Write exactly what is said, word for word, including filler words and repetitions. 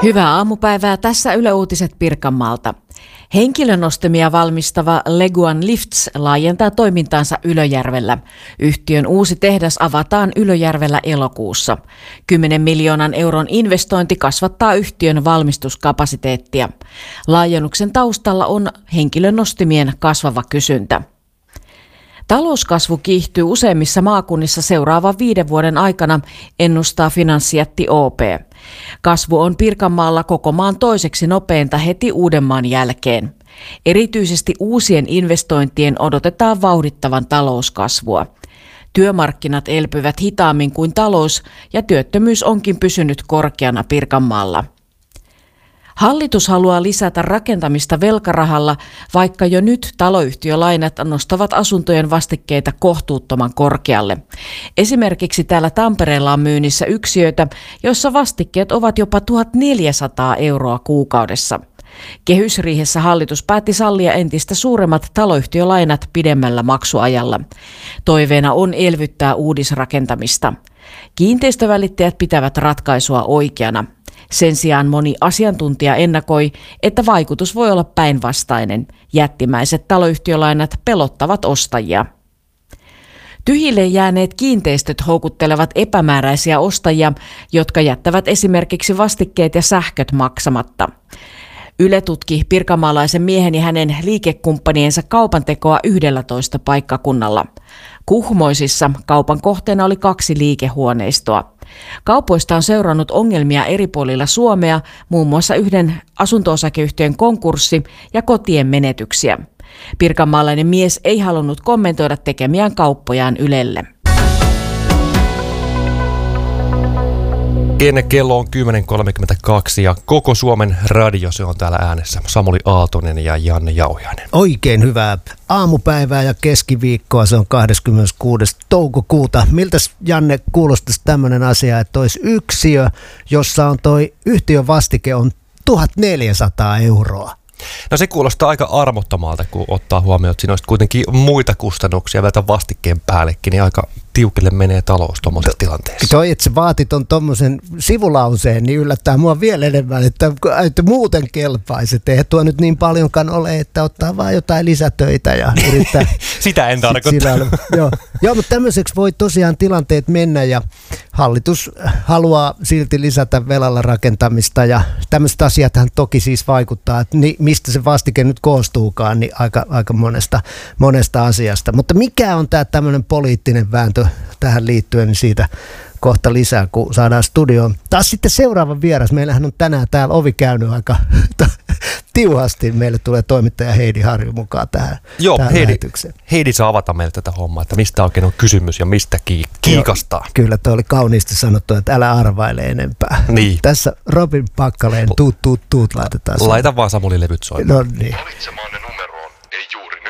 Hyvää aamupäivää. Tässä Yle Uutiset Pirkanmaalta. Henkilönostamia valmistava Leguan Lifts laajentaa toimintaansa Ylöjärvellä. Yhtiön uusi tehdas avataan Ylöjärvellä elokuussa. kymmenen miljoonan euron investointi kasvattaa yhtiön valmistuskapasiteettia. Laajennuksen taustalla on henkilönostimien kasvava kysyntä. Talouskasvu kiihtyy useimmissa maakunnissa seuraavan viiden vuoden aikana, ennustaa finanssijätti O P. Kasvu on Pirkanmaalla koko maan toiseksi nopeinta heti Uudenmaan jälkeen. Erityisesti uusien investointien odotetaan vauhdittavan talouskasvua. Työmarkkinat elpyvät hitaammin kuin talous ja työttömyys onkin pysynyt korkeana Pirkanmaalla. Hallitus haluaa lisätä rakentamista velkarahalla, vaikka jo nyt taloyhtiölainat nostavat asuntojen vastikkeita kohtuuttoman korkealle. Esimerkiksi täällä Tampereella on myynnissä yksiöitä, joissa vastikkeet ovat jopa tuhatneljäsataa euroa kuukaudessa. Kehysriihessä hallitus päätti sallia entistä suuremmat taloyhtiölainat pidemmällä maksuajalla. Toiveena on elvyttää uudisrakentamista. Kiinteistövälittäjät pitävät ratkaisua oikeana. Sen sijaan moni asiantuntija ennakoi, että vaikutus voi olla päinvastainen. Jättimäiset taloyhtiölainat pelottavat ostajia. Tyhjille jääneet kiinteistöt houkuttelevat epämääräisiä ostajia, jotka jättävät esimerkiksi vastikkeet ja sähköt maksamatta. Yle tutki pirkanmaalaisen miehen ja hänen liikekumppaniensa kaupantekoa yhdellätoista paikkakunnalla. Kuhmoisissa kaupan kohteena oli kaksi liikehuoneistoa. Kaupoista on seurannut ongelmia eri puolilla Suomea, muun muassa yhden asunto-osakeyhtiön konkurssi ja kotien menetyksiä. Pirkanmaalainen mies ei halunnut kommentoida tekemiään kauppojaan Ylelle. Ennen kello on kymmenen kolmekymmentäkaksi ja koko Suomen radio se on täällä äänessä. Samuli Aaltonen ja Janne Jauhiainen. Oikein hyvää aamupäivää ja keskiviikkoa, se on kahdeskymmeneskuudes toukokuuta. Miltäs, Janne, kuulostaisi tämmöinen asia, että olisi yksiö, jossa on toi yhtiön vastike on tuhatneljäsataa euroa? No se kuulostaa aika armottomalta, kun ottaa huomioon, että siinä olisi kuitenkin muita kustannuksia vielä vastikkeen päällekin, niin aika tiukille menee talous tuommoisessa tilanteessa. Toi, että sä vaatit on tuommoisen sivulauseen, niin yllättää mua vielä enemmän, että, että muuten kelpaisi. Että eihän tuo nyt niin paljonkaan ole, että ottaa vaan jotain lisätöitä ja yrittää. Sitä en tarkoita. Joo. Joo, mutta tämmöiseksi voi tosiaan tilanteet mennä ja hallitus haluaa silti lisätä velalla rakentamista ja tämmöiset asiathan toki siis vaikuttaa, että ni, mistä se vastike nyt koostuukaan, niin aika, aika monesta, monesta asiasta. Mutta mikä on tämä tämmöinen poliittinen vääntö tähän liittyen, niin siitä kohta lisää, kun saadaan studioon. Taas sitten seuraava vieras. Meillähän on tänään täällä ovi käynyt aika tiuhasti. Meille tulee toimittaja Heidi Harju mukaan tähän, Joo, tähän Heidi, lähetykseen. Heidi saa avata meille tätä hommaa, että mistä oikein on kysymys ja mistä kiikastaa. Joo, kyllä, tuo oli kauniisti sanottu, että älä arvaile enempää. Niin. Tässä Robin Pakkaleen tuut, tuut, tuut laitetaan. Laita vaan Samuli levyt soimaan. No niin. Valitsemanne